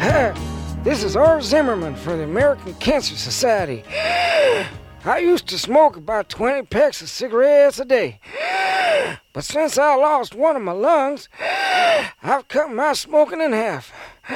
This is Art Zimmerman for the American Cancer Society. I used to smoke about 20 packs of cigarettes a day. But since I lost one of my lungs, I've cut my smoking in half.